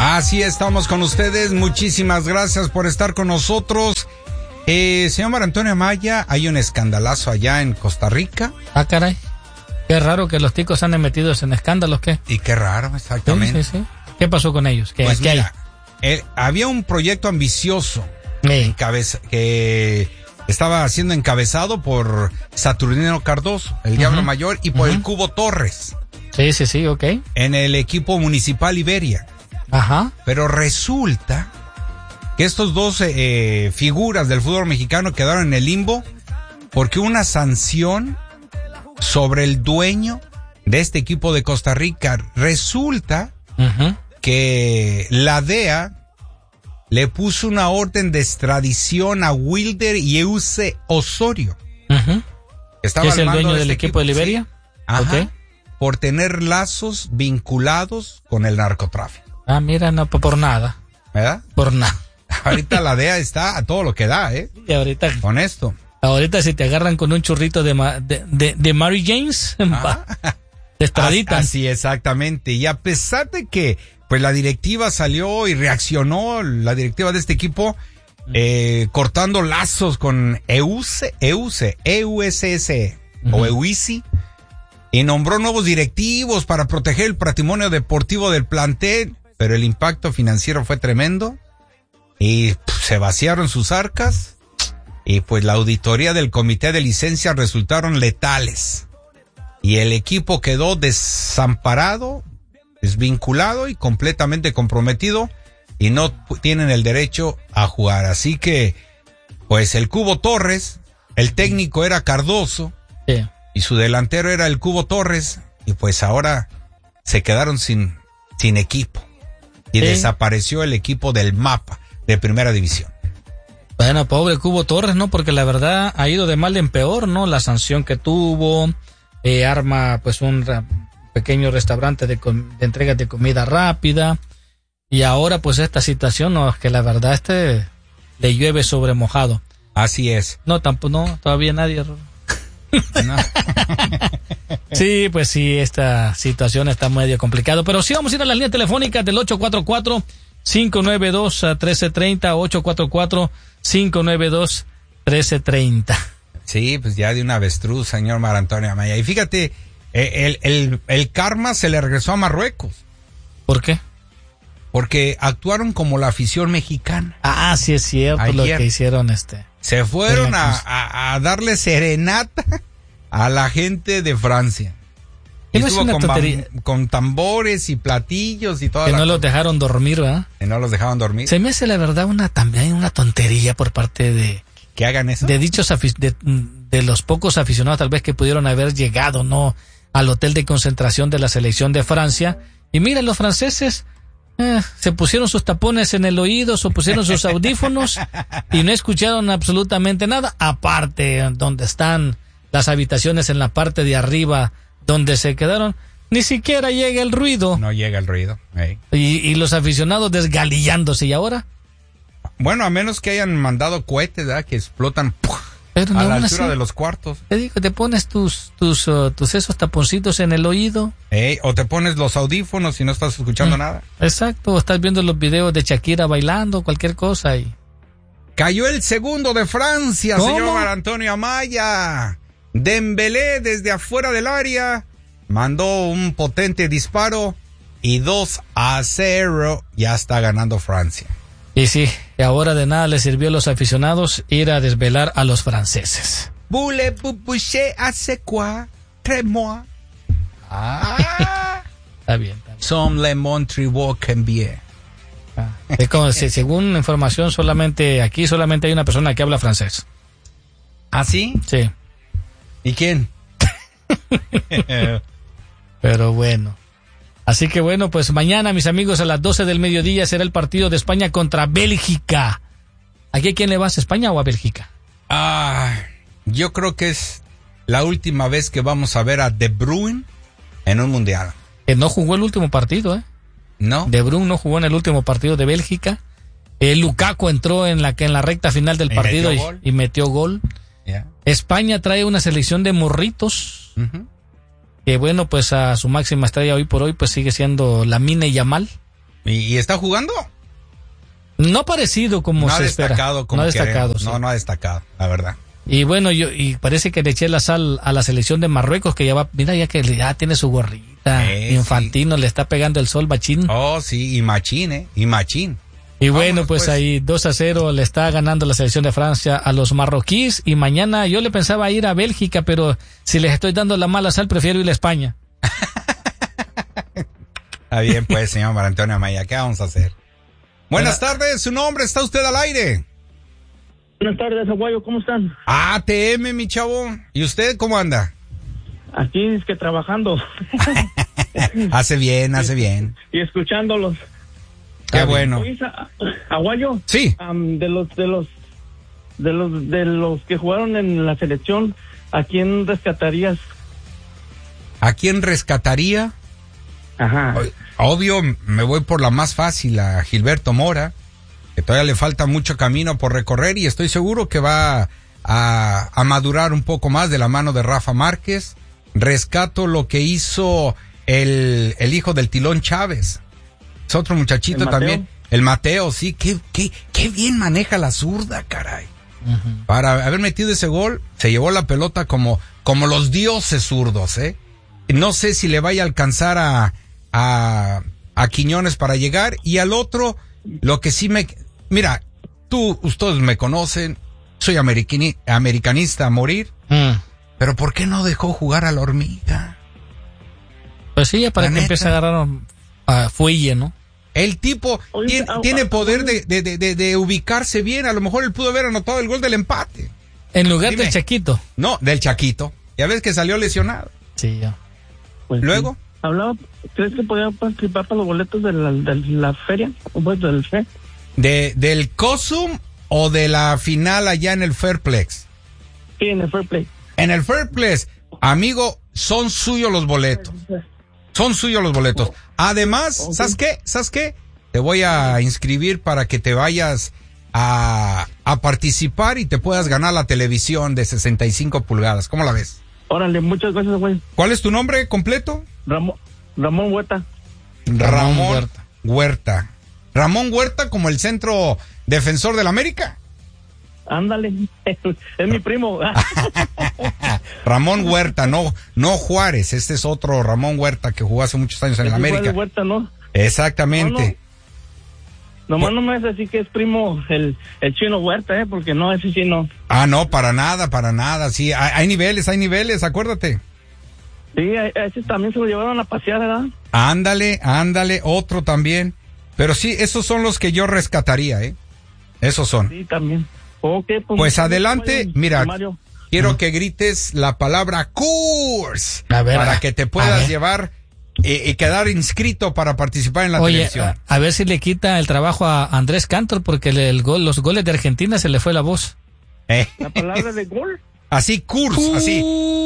Así estamos con ustedes. Muchísimas gracias por estar con nosotros. Señor Mar Antonio Amaya, hay un escandalazo allá en Costa Rica. Ah, caray. Qué raro que los ticos anden metidos en escándalos, ¿qué? Y qué raro, exactamente. Sí. ¿Qué pasó con ellos? ¿Qué, pues ¿qué mira, había un proyecto ambicioso que estaba siendo encabezado por Saturnino Cardoso, el Diablo Mayor, y por el Cubo Torres. Sí, ok. En el equipo Municipal Iberia. Ajá. Pero resulta que estos dos figuras del fútbol mexicano quedaron en el limbo porque una sanción sobre el dueño de este equipo de Costa Rica. Resulta que la DEA le puso una orden de extradición a Wilder y Euse Osorio. ¿Es el dueño del equipo de Liberia? Sí. Ajá. Okay. Por tener lazos vinculados con el narcotráfico. Ah, mira, no por nada. ¿Verdad? Por nada. Ahorita la DEA está a todo lo que da, Y ahorita. Con esto. Ahorita si te agarran con un churrito de Mary James, te extraditan. Así exactamente. Y a pesar de que pues la directiva salió y reaccionó, la directiva de este equipo, cortando lazos con EUSS o EUISI, y nombró nuevos directivos para proteger el patrimonio deportivo del plantel, pero el impacto financiero fue tremendo y se vaciaron sus arcas y pues la auditoría del comité de licencias resultaron letales y el equipo quedó desamparado, desvinculado y completamente comprometido y no tienen el derecho a jugar. Así que pues el Cubo Torres, el técnico era Cardoso, y su delantero era el Cubo Torres, y pues ahora se quedaron sin equipo. Y desapareció el equipo del mapa de Primera División. Bueno, pobre Cubo Torres, ¿no? Porque la verdad ha ido de mal en peor, ¿no? La sanción que tuvo, arma pues un pequeño restaurante de entregas de comida rápida. Y ahora pues esta situación, no, es que la verdad le llueve sobre mojado. Así es. No, tampoco, no, todavía nadie... No. Sí, pues sí, esta situación está medio complicada, pero sí vamos a ir a las líneas telefónicas del 844-592-1330, 844-592-1330. Sí, pues ya de un avestruz, señor Mar Antonio Amaya. Y fíjate, el karma se le regresó a Marruecos. ¿Por qué? Porque actuaron como la afición mexicana. Ah, sí es cierto. Ayer, lo que hicieron se fueron a darle serenata a la gente de Francia. Y no estuvo con tambores y platillos y toda que no los dejaron dormir, ¿verdad? Que no los dejaron dormir. Se me hace la verdad también una tontería por parte de... ¿Que hagan eso? De dichos de los pocos aficionados tal vez que pudieron haber llegado, ¿no? Al hotel de concentración de la selección de Francia. Y miren, los franceses... se pusieron sus tapones en el oído, se pusieron sus audífonos y no escucharon absolutamente nada, aparte donde están las habitaciones en la parte de arriba donde se quedaron, ni siquiera llega el ruido. No llega el ruido. Y los aficionados desgalillándose, ¿y ahora? Bueno, a menos que hayan mandado cohetes, ¿verdad? Que explotan pero a la altura de los cuartos. Te digo, te pones tus esos taponcitos en el oído. O te pones los audífonos y no estás escuchando nada. Exacto, o estás viendo los videos de Shakira bailando, cualquier cosa. Cayó el segundo de Francia, ¿cómo? Señor Mar Antonio Amaya. Dembélé desde afuera del área mandó un potente disparo y 2-0 ya está ganando Francia. Y sí, ahora de nada les sirvió a los aficionados ir a desvelar a los franceses. Boule bouché hace quoi? Tremoi. Está bien. Som le montriveau cambie. Es como según información aquí solamente hay una persona que habla francés. ¿Ah, sí? Sí. ¿Y quién? Pero bueno. Así que bueno, pues mañana, mis amigos, a las 12 del mediodía será el partido de España contra Bélgica. ¿Aquí a quién le vas, a España o a Bélgica? Yo creo que es la última vez que vamos a ver a De Bruyne en un mundial. Que no jugó el último partido, ¿eh? No. De Bruyne no jugó en el último partido de Bélgica. Lukaku entró en la recta final del partido y metió gol. Yeah. España trae una selección de morritos. Que bueno, pues a su máxima estrella hoy por hoy pues sigue siendo Lamine Yamal. ¿Y está jugando? No parecido como no se ha espera. destacado como no ha destacado, queremos. sí. No ha destacado, la verdad. Y bueno, y parece que le eché la sal a la selección de Marruecos, que ya va, mira, ya tiene su gorrita. Infantino, sí. Le está pegando el sol machín. Oh, sí, y machín, y machín. Y bueno, pues ahí 2-0 le está ganando la selección de Francia a los marroquíes. Y mañana yo le pensaba ir a Bélgica, pero si les estoy dando la mala sal, prefiero ir a España. Está bien, pues, señor María Antonio Amaya, ¿qué vamos a hacer? Buenas tardes, su nombre, está usted al aire. Buenas tardes, Aguayo, ¿cómo están? ATM, mi chavo. ¿Y usted cómo anda? Aquí es que trabajando. Hace bien. Y escuchándolos. Qué bueno. Oye, Aguayo. Sí. De los que jugaron en la selección, ¿a quién rescatarías? ¿A quién rescataría? Ajá. Obvio, me voy por la más fácil, a Gilberto Mora, que todavía le falta mucho camino por recorrer y estoy seguro que va a madurar un poco más de la mano de Rafa Márquez. Rescato lo que hizo el hijo del Tilón Chávez. Es otro muchachito también. El Mateo, sí, qué bien maneja la zurda, caray. Uh-huh. Para haber metido ese gol, se llevó la pelota como los dioses zurdos, ¿eh? No sé si le vaya a alcanzar a Quiñones para llegar. Y al otro, lo que sí mira, ustedes me conocen, soy americanista a morir, pero ¿por qué no dejó jugar a la Hormiga? Pues sí, ya para que empiece a agarrar fuelle, ¿no? El tipo tiene poder de ubicarse bien. A lo mejor él pudo haber anotado el gol del empate. En lugar del Chaquito. No, del Chaquito. Ya ves que salió lesionado. Sí, ya. Pues luego. Sí. ¿Crees que podía participar para los boletos de la feria? ¿O pues del FE? ¿Del COSUM o de la final allá en el Fairplex? Sí, en el Fairplay. En el Fairplex, amigo, son suyos los boletos. Son suyos los boletos. Además, okay. ¿Sabes qué? Te voy a inscribir para que te vayas a participar y te puedas ganar la televisión de 65 pulgadas. ¿Cómo la ves? Órale, muchas gracias, güey. ¿Cuál es tu nombre completo? Ramón Huerta. Ramón Huerta. Ramón Huerta como el centro defensor del América. Ándale, es mi primo. Ramón Huerta, no Juárez, este es otro Ramón Huerta que jugó hace muchos años en el América. Huerta, ¿no? Exactamente. Nomás no me es así que es primo el Chino Huerta, porque no, ese sí no. Ah, no, para nada, sí, hay niveles, acuérdate. Sí, ese también se lo llevaron a pasear, ¿verdad? Ándale, otro también. Pero sí, esos son los que yo rescataría, esos son. Sí, también. Okay, pues adelante, mira, quiero que grites la palabra CURS para que te puedas llevar y quedar inscrito para participar en la televisión. A ver si le quita el trabajo a Andrés Cantor porque los goles de Argentina se le fue la voz. ¿La palabra de gol? Así, CURS, así.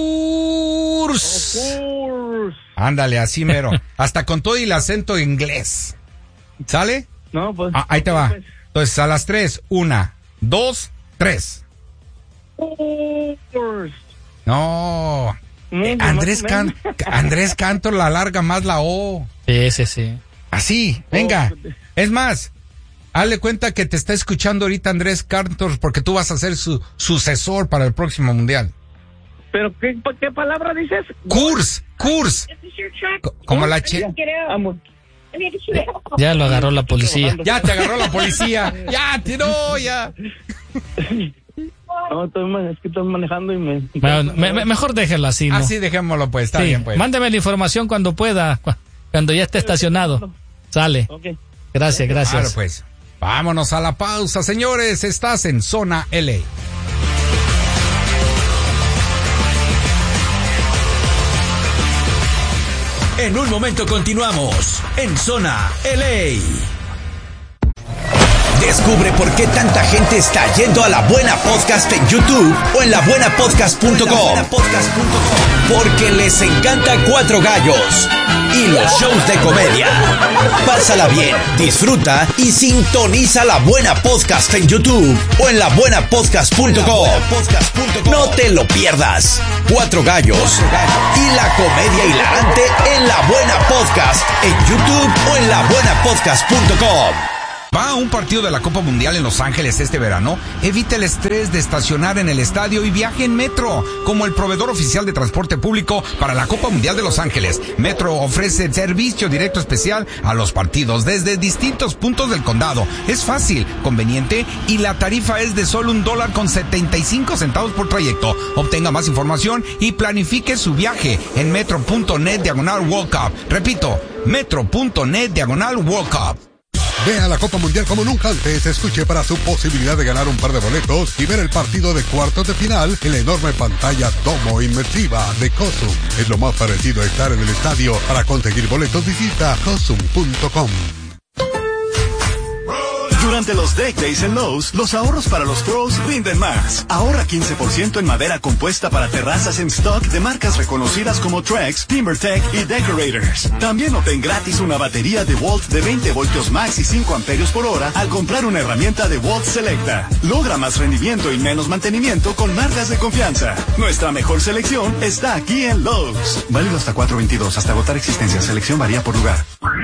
CURS. Ándale, así mero. Hasta con todo y el acento inglés. ¿Sale? No, pues. Ahí te va. Entonces, a las 3, 1, 2, 3. No. Andrés Cantor la alarga más la O. Sí. Así, venga. Es más, hazle cuenta que te está escuchando ahorita Andrés Cantor porque tú vas a ser su sucesor para el próximo mundial. ¿Pero qué palabra dices? CURS. Como la Ya lo agarró la policía. Ya te agarró la policía. Ya. No, es que estoy manejando y mejor déjelo así, ¿no? Así dejémoslo, pues, está bien, pues. Mándeme la información cuando pueda, cuando ya esté estacionado. Sale. Okay. Gracias. Claro, pues. Vámonos a la pausa, señores. Estás en Zona LA. En un momento continuamos en Zona LA. Descubre por qué tanta gente está yendo a La Buena Podcast en YouTube o en labuenapodcast.com. Porque les encanta Cuatro Gallos y los shows de comedia. Pásala bien, disfruta y sintoniza La Buena Podcast en YouTube o en labuenapodcast.com. No te lo pierdas. Cuatro Gallos y la comedia hilarante en La Buena Podcast en YouTube o en labuenapodcast.com. ¿Va a un partido de la Copa Mundial en Los Ángeles este verano? Evite el estrés de estacionar en el estadio y viaje en Metro, como el proveedor oficial de transporte público para la Copa Mundial de Los Ángeles. Metro ofrece servicio directo especial a los partidos desde distintos puntos del condado. Es fácil, conveniente y la tarifa es de solo $1.75 por trayecto. Obtenga más información y planifique su viaje en metro.net/World Cup. Repito, metro.net/World Cup. Ve a la Copa Mundial como nunca antes. Escuche para su posibilidad de ganar un par de boletos y ver el partido de cuartos de final en la enorme pantalla Domo inmersiva de Cosum. Es lo más parecido a estar en el estadio. Para conseguir boletos visita cosum.com. Durante los Deck Days en Lowe's, los ahorros para los pros rinden más. Ahorra 15% en madera compuesta para terrazas en stock de marcas reconocidas como Trex, TimberTech y Decorators. También obtén gratis una batería de Volt de 20 voltios max y 5 amperios por hora al comprar una herramienta de Volt Selecta. Logra más rendimiento y menos mantenimiento con marcas de confianza. Nuestra mejor selección está aquí en Lowe's. Válido hasta 4/22, hasta agotar existencia. Selección varía por lugar.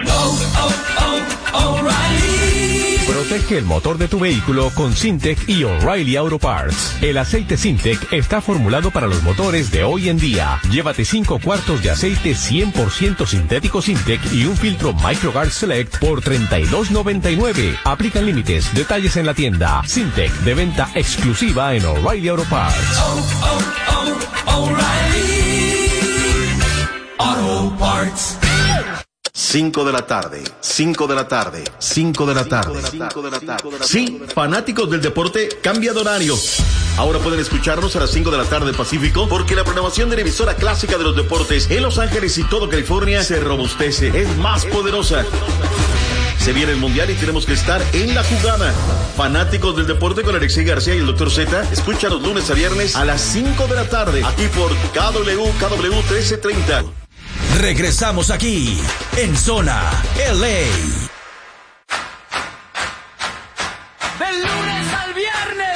Protege el motor de tu vehículo con Syntec y O'Reilly Auto Parts. El aceite Syntec está formulado para los motores de hoy en día. Llévate 5 cuartos de aceite 100% sintético Syntec y un filtro MicroGuard Select por $32.99. Aplican límites. Detalles en la tienda. Syntec, de venta exclusiva en O'Reilly Auto Parts. O'Reilly Auto Parts. 5 de la tarde. Sí, fanáticos del deporte, cambia de horario. Ahora pueden escucharnos a las 5 de la tarde Pacífico, porque la programación de la emisora clásica de los deportes en Los Ángeles y todo California se robustece, es más poderosa. Se viene el Mundial y tenemos que estar en la jugada. Fanáticos del deporte con Alexei García y el Dr. Z, escúchanos lunes a viernes a las 5 de la tarde, aquí por KW 1330. Regresamos aquí, en Zona LA. Del lunes al viernes.